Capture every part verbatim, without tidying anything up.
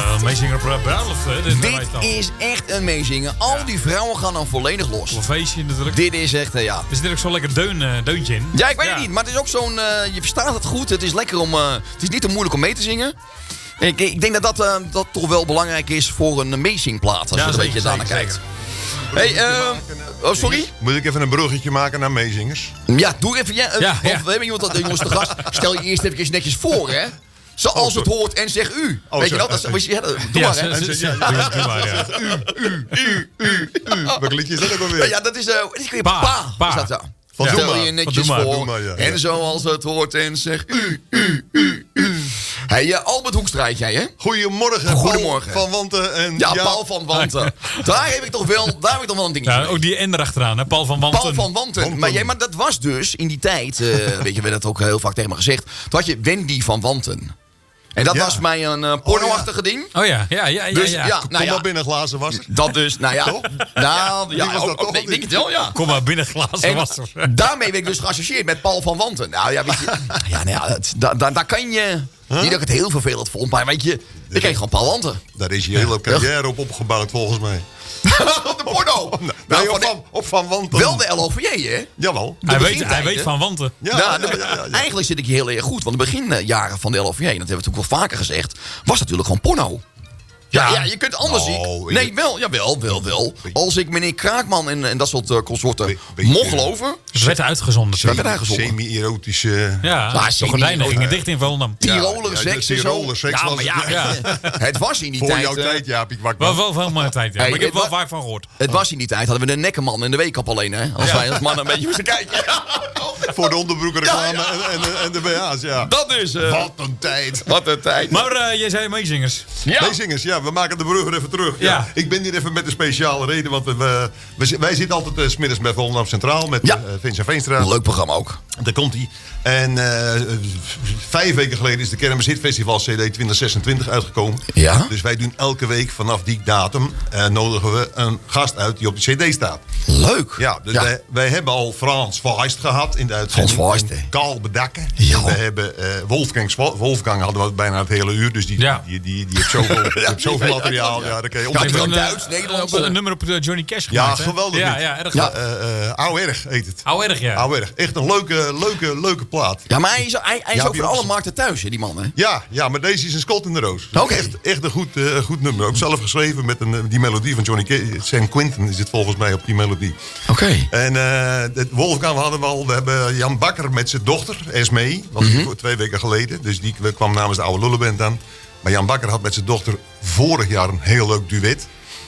Uh, meezinger op bruiloft, hè? Dit, Dit is echt een meezingen. Al ja. die vrouwen gaan dan volledig los. Een feestje natuurlijk. Dit is echt, uh, ja. Er zit er ook zo'n lekker deun, uh, deuntje in. Ja, ik weet ja. het niet. Maar het is ook zo'n, uh, je verstaat het goed. Het is lekker om, uh, het is niet te moeilijk om mee te zingen. Ik, ik denk dat dat, uh, dat toch wel belangrijk is voor een meezingplaat. Als ja, je er een beetje daarnaar kijkt. Hey, uh, oh, sorry? Moet ik even een bruggetje maken naar meezingers? Ja, doe even. Ja, uh, ja, want ja. we hebben iemand, jongens, de gast. Stel je eerst even netjes voor, hè? Zoals oh, het hoort en zeg u. Oh, weet je dat? dat is, ja, doe ja, maar, hè? Ja, doe maar, ja. U, u, u, u, u. Welk liedje is dat ook alweer? Ja, dat is... Uh, dat is pa, pa. pa. Is dat zo? Van ja. Stel Stel je netjes maar, voor. Maar, ja, en ja. zoals het hoort en zeg u, u, u, u. Hey, uh, Albert Hoekstra heet jij, hè? Goedemorgen. Goedemorgen. Paul van Wanten. En ja, ja, Paul van Wanten. Daar heb ik toch wel, daar heb ik toch wel een dingetje ja, ook die N erachteraan, hè? Paul van Wanten. Paul van Wanten. Wanten. Maar, jij, maar dat was dus in die tijd, uh, weet je, werd dat ook heel vaak tegen me gezegd. Toen had je Wendy van Wanten. En dat ja. was mij een uh, pornoachtige oh, ja. ding. Oh ja, ja, ja, ja. Dus, ja. ja Kom nou, maar ja. binnen glazen wasser. Dat dus, nou ja. Toch? Nou, ja, was dat ook, toch? ook, nee, ik denk het wel, ja. Kom maar binnen glazen wasser. Daarmee ben ik dus geassocieerd met Paul van Wanten. Nou ja, weet je. Ja, nou ja, dat, da, da, daar kan je... Huh? Niet dat ik het heel vervelend vond, maar weet je... Ik kreeg gewoon Paul Wanten. Daar is je hele carrière op opgebouwd, volgens mij. Op de porno? Oh, nou, nou, op, van, op Van Wanten. Wel de L O V J, hè? Jawel. Hij weet, hij weet van Wanten. Ja, ja, ja, ja, ja, ja. Eigenlijk zit ik hier heel erg goed. Want de beginjaren van de L O V J, dat hebben we natuurlijk wel vaker gezegd... was natuurlijk gewoon porno. Ja, ja, je kunt anders zien. Oh, nee, wel, jawel, wel, wel. Als ik meneer Kraakman en, en dat soort uh, consorten mocht geloven... Ze werd uitgezonden. Ze werd uitgezonden. Semi-erotische... Ja, nou, de gordijnen gingen dicht in Volendam. Tiroler seks en zo. Ja, maar ja, ja. Het was in die voor tijd... Voor jouw tijd, Jaapie Kwakman. Wel, wel van mijn tijd, ja. Hey, maar ik heb wel vaak van gehoord. Het was in die tijd, hadden we de nekkerman in de weekkap alleen, hè. Als ja. wij als mannen een beetje moesten kijken. Voor de onderbroekenreclame ja, ja. en, en, en de B H's, ja. Dat is... Uh, Wat een tijd. Wat een tijd. Maar uh, jij zei meezingers. Ja. Meezingers, ja. We maken de brug even terug. Ja. Ja. Ik ben hier even met een speciale reden. Want we, we, wij zitten altijd uh, 's middags met Volendam Centraal. Met ja. uh, Vincent Veenstra. Een leuk programma ook. Daar komt hij. En uh, vijf weken geleden is de Kermis Hit Festival C D twintig zesentwintig uitgekomen. Ja. Dus wij doen elke week vanaf die datum uh, nodigen we een gast uit die op de C D staat. Leuk. Ja, dus ja. Wij, wij hebben al Frans Feist gehad in de uitzending. Frans Feist, hè. Karl Bedakken. Ja. We hebben uh, Wolfgang, Wolfgang hadden we bijna het hele uur. Dus die, ja. die, die, die, die heeft zoveel, die heeft zoveel ja, materiaal. Ja, ja. Ja, dan kan je ja, ja, een Duits, Nederlands. Een nummer op Johnny Cash gemaakt. Ja, geweldig. Ja, ja, erg. Ja, uh, uh, Ouw erg heet het. Ouw erg, ja. Ouw erg. Echt een leuke, leuke, leuke plaat. Ja, maar hij is, hij, hij is ja, ook voor alle markten thuis, hè, die man, hè? Ja, ja, maar deze is een Scott in de Roos. Oké. Okay. Echt, echt een goed, uh, goed nummer. Ook zelf geschreven met een, die melodie van Johnny Cash. Sam Quinton is het volgens mij op die melodie. Oké. Okay. En uh, Wolfgang hadden we al. We hebben Jan Bakker met zijn dochter, Esmee. Was mm-hmm. voor twee weken geleden. Dus die kwam namens de Oude Lullenband aan. Maar Jan Bakker had met zijn dochter vorig jaar een heel leuk duet.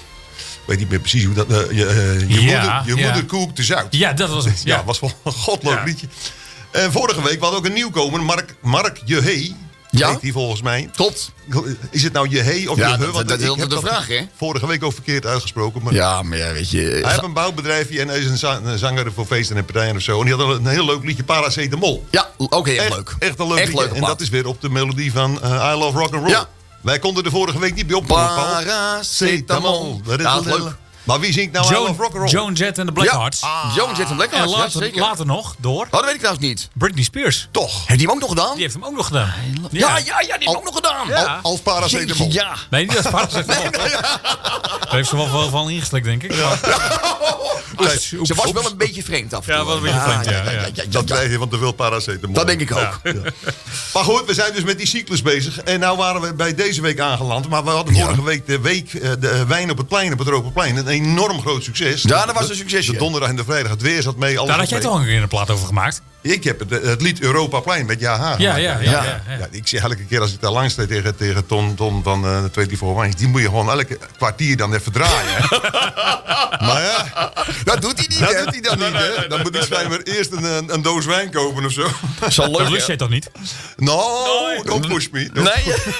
Ik weet niet meer precies hoe dat... Uh, je uh, je, ja, moeder, je ja. moeder kookte zout. Ja, dat was het. Ja, ja was wel een godleuk ja. liedje. En vorige week we hadden ook een nieuwkomer, Mark, Mark Jehee. Ja? Heet die volgens mij. Klopt. Is het nou Jehee of ja, Jehe? Dat, dat is de vraag, hè? Vorige week ook verkeerd uitgesproken. Maar ja, maar ja, weet je... Hij heeft een bouwbedrijfje en hij is een zanger voor feesten en partijen of zo. En die had een heel leuk liedje, Paracetamol. Ja, ook heel echt, leuk. Echt een leuk echt liedje. En dat is weer op de melodie van uh, I Love Rock and Roll. Ja. Wij konden er vorige week niet bij opkomen. Paracetamol. Dat is ja, leuk. Maar wie zingt nou Joan, I Love Rock and Roll? Joan Jett en de Blackhearts. Ja. Ah. Joan Jett en de Blackhearts, en later, ja, zeker. later nog, door... Oh, dat weet ik trouwens niet. Britney Spears. Toch. Heeft die hem ook nog gedaan? Die heeft hem ook nog gedaan. Ja, ja, ja, ja die heeft hem ook nog gedaan. Ja. Al, als paracetamol. Ja. Nee, niet als paracetamol. nee, nee. Daar heeft ze wel van, van ingeslikt, denk ik. Ja. Dus, oeps, ze was wel een beetje vreemd af. Ja, wel een beetje ja, vreemd, ja. ja, ja, ja, ja. Dat krijg je van te veel paracetamol. Dat denk ik ook. Ja. Ja. Maar goed, we zijn dus met die cyclus bezig. En nou waren we bij deze week aangeland. Maar we hadden vorige ja. week de week de Wijn op het Plein, op het Ropenplein. Een enorm groot succes. Ja, dat was een succesje. De donderdag en de vrijdag. Het weer zat mee. Daar had jij mee. Toch een keer een plaat over gemaakt? Ik heb het, het lied Europaplein met Ja Haar. Ja, ja, ja, ja, ja. ja, ik zeg elke keer als ik daar langs sta tegen, tegen Ton, Ton van uh, vierentwintig Wines, die moet je gewoon elke kwartier dan even draaien. Maar ja, dat doet hij niet. Dat hè? doet hij dan niet, hè? Dan moet ik schijnbaar eerst een, een, een doos wijn kopen of zo. Zo leuk, dat lust jij toch niet? No, no don't push me. Don't nee. Push.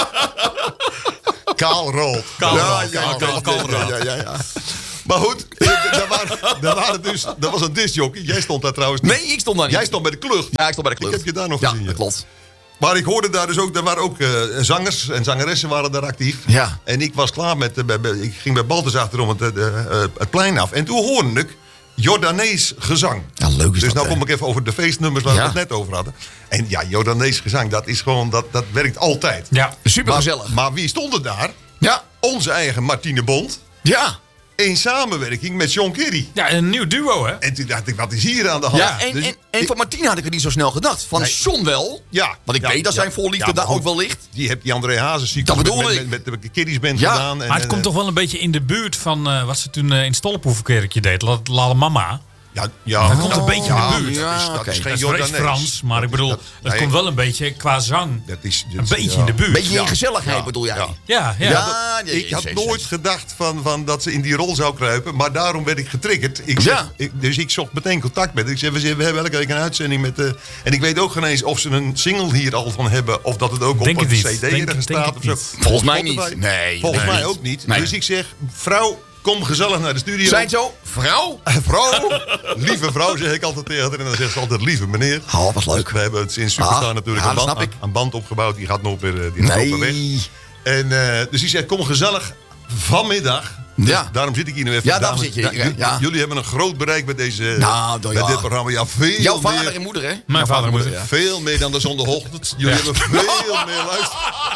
Kaal rolt. Kaal ja, rolt. ja, Kaal, kaal, ja, ja, ja, ja. Maar goed, daar waren, daar waren dus, dat was een discjockey. Jij stond daar trouwens niet. Nee, ik stond daar niet. Jij stond bij de klucht. Ja, ik stond bij de klucht. Ik heb je daar nog ja, gezien. Ja, dat klopt. Maar ik hoorde daar dus ook, daar waren ook uh, zangers en zangeressen waren daar actief. Ja. En ik was klaar met, uh, bij, bij, ik ging bij Balthus achterom het, uh, uh, het plein af. En toen hoorde ik Jordanees gezang. Ja, leuk. leuk is Dus dat, nou hè? kom ik even over de feestnummers waar Ja. we het net over hadden. En ja, Jordanees gezang, dat is gewoon, dat, dat werkt altijd. Ja. Super gezellig. Maar, maar wie stond er daar? Ja, Onze eigen Martine Bond. ja. In samenwerking met John Kerry. Ja, een nieuw duo, hè? En toen dacht ik, wat is hier aan de hand? Ja, en, Dus en, en ik- van Martine had ik het niet zo snel gedacht. Van Nee. John wel. Ja. Want ik Ja, weet dat ja. zijn voorliefde Ja, daar maar ook wel ligt. Die heeft die André Hazes ziek Dat met, bedoel met, ik. met, met de Kiddies Band Ja. gedaan. En, Maar het en, komt eh, toch wel een beetje in de buurt van uh, wat ze toen uh, in Stollepoelverkeertje deed. La- Lale Mama. Ja, ja. Dat komt een beetje in de ja, buurt. Dat is, Ja, dat oké. is geen Dat is Jordanees. Frans, maar ik bedoel, Dat- het nee, komt wel een beetje qua zang. Dat is, dat Een is- beetje ja. in de buurt. Beetje in Ja. gezelligheid Ja. bedoel jij? Ja. Ja, ja. Ja, ja, Ik had jezus, nooit jezus. gedacht van, van dat ze in die rol zou kruipen. Maar daarom werd ik getriggerd. Ik zeg, Ja. ik, dus ik zocht meteen contact met haar. Ik zei, we, we hebben elke week een uitzending met... de. En ik weet ook geen eens of ze een single hier al van hebben. Of dat het ook Denk op een het niet. cd Denk- ergens denk staat. het Of zo. niet. Volgens mij Spotify. niet. Nee, Volgens nee, mij niet. ook niet. Nee. Dus ik zeg, vrouw, kom gezellig naar de studio. Zijn het zo? Vrouw? Vrouw, lieve vrouw zeg ik altijd tegen haar. En dan zegt ze altijd lieve meneer. Oh, wat leuk. We hebben het sinds Superstar Ah, natuurlijk ja, een, dat band, snap ik. een band opgebouwd. Die gaat nog weer, eh, die gaat ook weer weg. Nee. En, eh, dus die zegt, kom gezellig vanmiddag. Dus Ja. daarom zit ik hier nu even. Ja, daarom dames. zit je hier, Ja, hè? Ja. Jullie hebben een groot bereik met, deze, Nou, nou, met ja. dit programma. Ja, veel Jouw vader meer, en moeder, hè? Mijn vader en moeder. ja. veel meer dan de zondagochtend. Jullie hebben veel meer luisteren.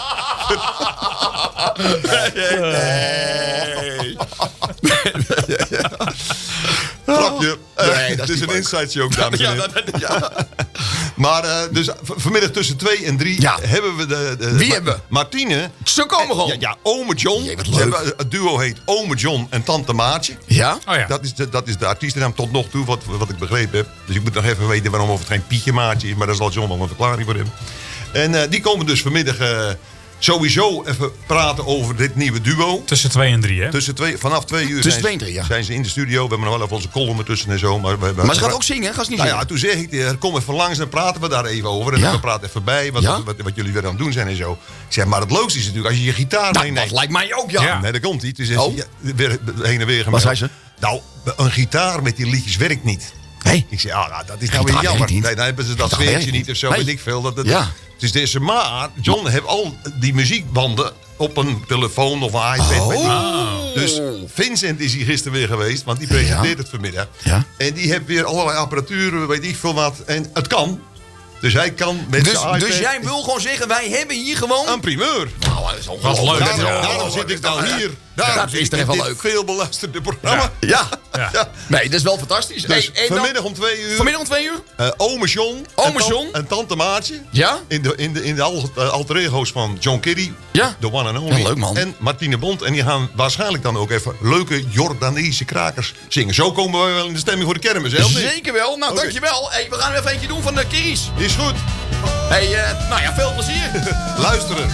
Grapje. Nee, Eh, dat is Het is niet een leuk. inside joke, dames en Ja, heren. dat, ja. Maar eh, dus v- vanmiddag tussen twee en drie Ja. hebben we de... de Wie Ma- hebben we? Martine. Ze komen gewoon. Ja, ja, ome John. Jee, wat Ze leuk. hebben- het duo heet Ome John en Tante Maatje. Ja? Oh ja. Dat is de, dat is de artiestennaam tot nog toe, wat, wat ik begrepen heb. Dus ik moet nog even weten waarom of het geen Pietje Maatje is. Maar daar zal John wel een verklaring voor hebben. En eh, die komen dus vanmiddag eh, sowieso even praten over dit nieuwe duo. Tussen twee en drie, hè? Tussen twee, vanaf twee uur Tussen zijn, twee en drie, ja. zijn ze in de studio. We hebben nog wel even onze column ertussen en zo. Maar, we, we- Maar ze gaat ook zingen, gaat ze niet Nou zingen? ja, toen zeg ik, tegen, kom even langs en praten we daar even over. En Ja. we praten even bij wat, Ja. wat, wat jullie weer aan het doen zijn en zo. Ik zeg, maar het leukste is natuurlijk als je je gitaar Nou, meeneemt. dat lijkt mij ook, ja. Ja. Nee, daar komt hij. Toen zei Oh. ze, ja, weer, heen en weer Wat gemeld. zei ze? Nou, een gitaar met die liedjes werkt niet. Nee. Ik zei, ah, nou, dat is nou Gitaar weer jammer. werkt niet. Nee, dan hebben ze dat Gitaar sfeertje werkt niet niet. of zo, Nee. weet ik veel. Dat, dat, Ja. Dus deze maar, John heeft al die muziekbanden op een telefoon of een iPad. weet je. Dus Vincent is hier gisteren weer geweest, want die presenteert Ja. het vanmiddag. Ja. En die heeft weer allerlei apparatuur, weet ik veel wat. En het kan. Dus hij kan met Dus, zijn iPad... dus jij wil gewoon zeggen, wij hebben hier gewoon... Een primeur. Nou, dat is ongelooflijk. Wat leuk. Daarom, Ja. daarom zit ik nou hier. Daarom dat zit is ik toch in even dit leuk. veel beluisterde programma. Ja. Ja. Ja. Nee, dat is wel fantastisch. Dus Hey, en dan- vanmiddag om twee uur. vanmiddag om twee uur? eh, ome John. Ome en tan- John. En tante Maatje. Ja? In de, in de, in de al- eh, alter ego's van John Kerry. Ja. De one and only. Ja, leuk, man. En Martine Bond. En die gaan waarschijnlijk dan ook even leuke Jordaanese krakers zingen. Zo komen we wel in de stemming voor de kermis, hè? of niet? Zeker wel. Nou, Oké. dankjewel. Hey, we gaan er even eentje doen van de Kiris. Is goed. Hey, eh, nou ja, veel plezier. Luisteren.